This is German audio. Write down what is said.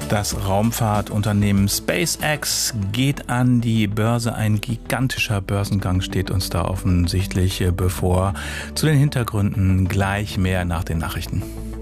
Das Raumfahrtunternehmen SpaceX geht an die Börse. Ein gigantischer Börsengang steht uns da offensichtlich bevor. Zu den Hintergründen gleich mehr nach den Nachrichten.